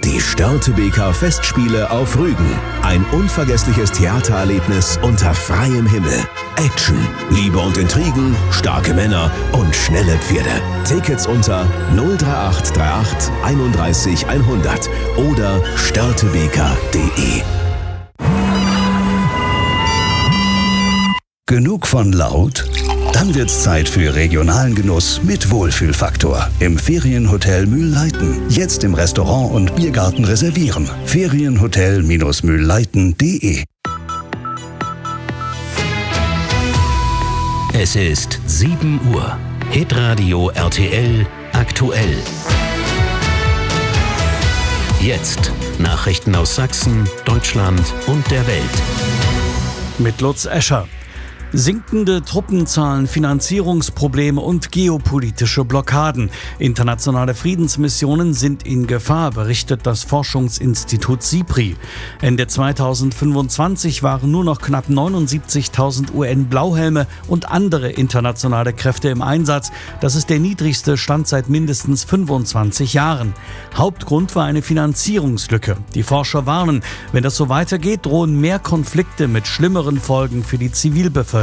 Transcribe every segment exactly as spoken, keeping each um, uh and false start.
Die Störtebeker Festspiele auf Rügen. Ein unvergessliches Theatererlebnis unter freiem Himmel. Action, Liebe und Intrigen, starke Männer und schnelle Pferde. Tickets unter null drei acht drei acht einunddreißig hundert oder störtebeker punkt de. Genug von laut? Dann wird's Zeit für regionalen Genuss mit Wohlfühlfaktor im Ferienhotel Mühlleiten. Jetzt im Restaurant und Biergarten reservieren. Ferienhotel Mühlleiten punkt de. Es ist sieben Uhr. Hitradio R T L aktuell. Jetzt Nachrichten aus Sachsen, Deutschland und der Welt. Mit Lutz Escher. Sinkende Truppenzahlen, Finanzierungsprobleme und geopolitische Blockaden. Internationale Friedensmissionen sind in Gefahr, berichtet das Forschungsinstitut SIPRI. Ende zweitausendfünfundzwanzig waren nur noch knapp neunundsiebzigtausend U N-Blauhelme und andere internationale Kräfte im Einsatz. Das ist der niedrigste Stand seit mindestens fünfundzwanzig Jahren. Hauptgrund war eine Finanzierungslücke. Die Forscher warnen, wenn das so weitergeht, drohen mehr Konflikte mit schlimmeren Folgen für die Zivilbevölkerung.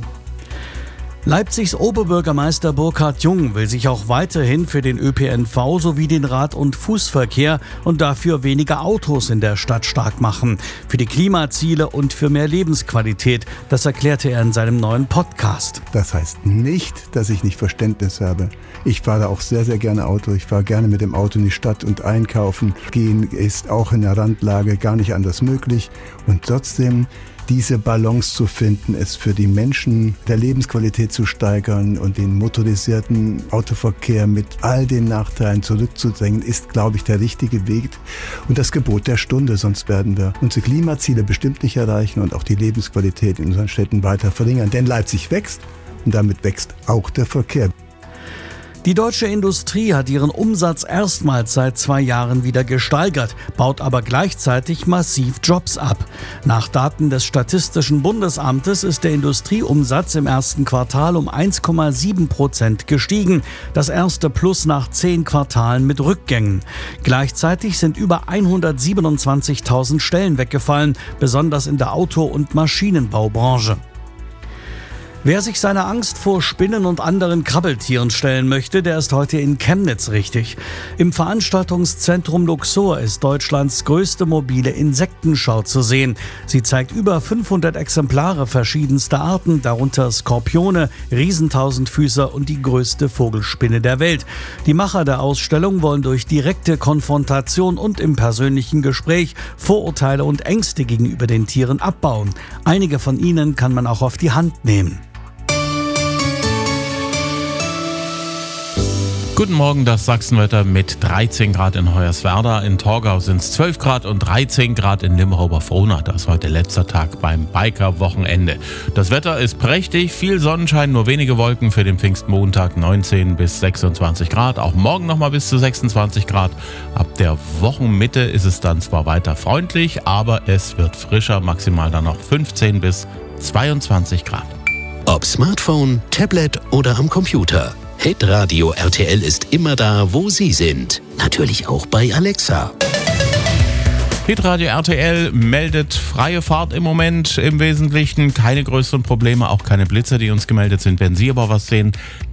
Leipzigs Oberbürgermeister Burkhard Jung will sich auch weiterhin für den Ö P N V sowie den Rad- und Fußverkehr und dafür weniger Autos in der Stadt stark machen. Für die Klimaziele und für mehr Lebensqualität. Das erklärte er in seinem neuen Podcast. Das heißt nicht, dass ich nicht Verständnis habe. Ich fahre auch sehr, sehr gerne Auto. Ich fahre gerne mit dem Auto in die Stadt und einkaufen. Gehen ist auch in der Randlage gar nicht anders möglich. Und trotzdem diese Balance zu finden, es für die Menschen der Lebensqualität zu steigern und den motorisierten Autoverkehr mit all den Nachteilen zurückzudrängen, ist, glaube ich, der richtige Weg und das Gebot der Stunde. Sonst werden wir unsere Klimaziele bestimmt nicht erreichen und auch die Lebensqualität in unseren Städten weiter verringern. Denn Leipzig wächst und damit wächst auch der Verkehr. Die deutsche Industrie hat ihren Umsatz erstmals seit zwei Jahren wieder gesteigert, baut aber gleichzeitig massiv Jobs ab. Nach Daten des Statistischen Bundesamtes ist der Industrieumsatz im ersten Quartal um eins Komma sieben Prozent gestiegen, das erste Plus nach zehn Quartalen mit Rückgängen. Gleichzeitig sind über hundertsiebenundzwanzigtausend Stellen weggefallen, besonders in der Auto- und Maschinenbaubranche. Wer sich seiner Angst vor Spinnen und anderen Krabbeltieren stellen möchte, der ist heute in Chemnitz richtig. Im Veranstaltungszentrum Luxor ist Deutschlands größte mobile Insektenschau zu sehen. Sie zeigt über fünfhundert Exemplare verschiedenster Arten, darunter Skorpione, Riesentausendfüßer und die größte Vogelspinne der Welt. Die Macher der Ausstellung wollen durch direkte Konfrontation und im persönlichen Gespräch Vorurteile und Ängste gegenüber den Tieren abbauen. Einige von ihnen kann man auch auf die Hand nehmen. Guten Morgen, das Sachsenwetter mit dreizehn Grad in Hoyerswerda. In Torgau sind es zwölf Grad und dreizehn Grad in Limmer-Oberfrohna. Das ist heute letzter Tag beim Biker-Wochenende. Das Wetter ist prächtig, viel Sonnenschein, nur wenige Wolken für den Pfingstmontag, neunzehn bis sechsundzwanzig Grad. Auch morgen nochmal bis zu sechsundzwanzig Grad. Ab der Wochenmitte ist es dann zwar weiter freundlich, aber es wird frischer, maximal dann noch fünfzehn bis zweiundzwanzig Grad. Ob Smartphone, Tablet oder am Computer. Hitradio R T L ist immer da, wo Sie sind. Natürlich auch bei Alexa. Hitradio R T L meldet freie Fahrt im Moment im Wesentlichen. Keine größeren Probleme, auch keine Blitze, die uns gemeldet sind. Wenn Sie aber was sehen,